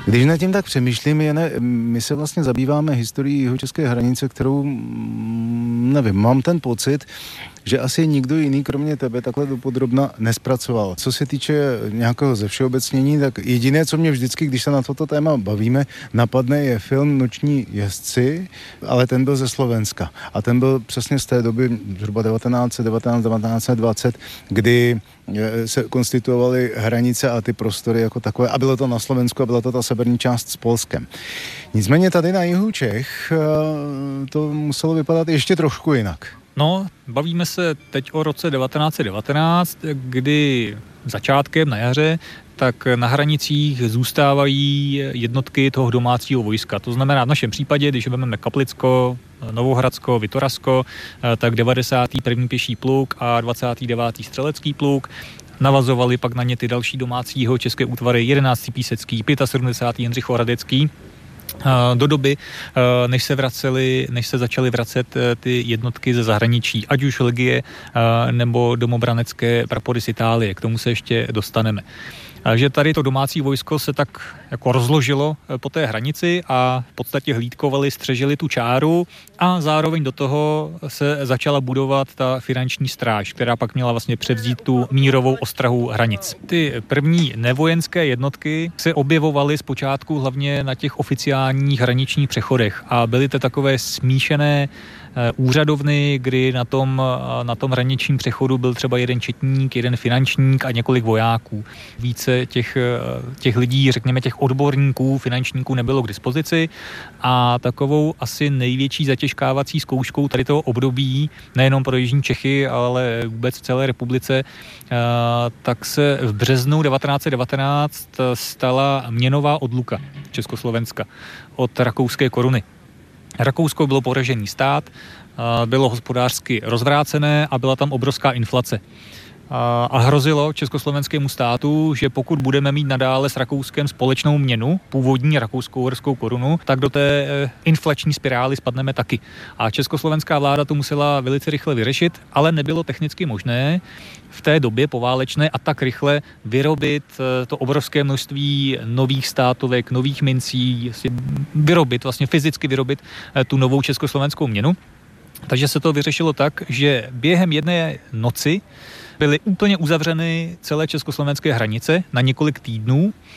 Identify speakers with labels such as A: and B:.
A: Když nad tím tak přemýšlím, my se vlastně zabýváme historií jihočeské hranice, kterou, nevím, mám ten pocit, že asi nikdo jiný, kromě tebe, takhle dopodrobna nespracoval. Co se týče nějakého zevšeobecnění, tak jediné, co mě vždycky, když se na toto téma bavíme, napadne, je film Noční jezdci, ale ten byl ze Slovenska. A ten byl přesně z té doby, zhruba 1919-1920, kdy se konstituovaly hranice a ty prostory jako takové. A bylo to na Slovensku a byla to ta severní část s Polskem. Nicméně tady na jihu Čech to muselo vypadat ještě trošku jinak.
B: No, bavíme se teď o roce 1919, kdy začátkem na jaře tak na hranicích zůstávají jednotky toho domácího vojska. To znamená v našem případě, když vezmeme Kaplicko, Novohradsko, Vitorasko, tak 91. pěší pluk a 29. střelecký pluk. Navazovali pak na ně ty další domácí jihočeské útvary, 11. písecký, 75. Jindřichohradecký. Do doby, než se začaly vracet ty jednotky ze zahraničí, ať už legie nebo domobranecké prapory z Itálie. K tomu se ještě dostaneme. Takže tady to domácí vojsko se tak jako rozložilo po té hranici a v podstatě hlídkovali, střežili tu čáru a zároveň do toho se začala budovat ta finanční stráž, která pak měla vlastně převzít tu mírovou ostrahu hranic. Ty první nevojenské jednotky se objevovaly zpočátku hlavně na těch oficiálních hraničních přechodech a byly to takové smíšené úřadovny, kdy na tom hraničním přechodu byl třeba jeden četník, jeden finančník a několik vojáků. Více těch lidí, řekněme těch odborníků, finančníků nebylo k dispozici a takovou asi největší zatěžkávací zkouškou tady toho období, nejenom pro jižní Čechy, ale vůbec v celé republice, tak se v březnu 1919 stala měnová odluka Československa od rakouské koruny. Rakousko bylo poražený stát, bylo hospodářsky rozvrácené a byla tam obrovská inflace. A hrozilo československému státu, že pokud budeme mít nadále s Rakouskem společnou měnu, původní rakousko-uherskou korunu, tak do té inflační spirály spadneme taky. A československá vláda to musela velice rychle vyřešit, ale nebylo technicky možné v té době poválečné a tak rychle vyrobit to obrovské množství nových státovek, nových mincí, vlastně fyzicky vyrobit tu novou československou měnu. Takže se to vyřešilo tak, že během jedné noci byly úplně uzavřeny celé československé hranice na několik týdnů